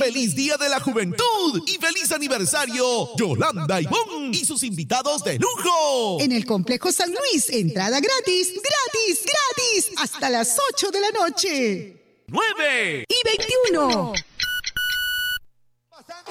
¡Feliz Día de la Juventud! ¡Y feliz aniversario, Yolanda Ivón y sus invitados de lujo! En el Complejo San Luis, entrada gratis, gratis, gratis, hasta las 8 de la noche. 9 y 21.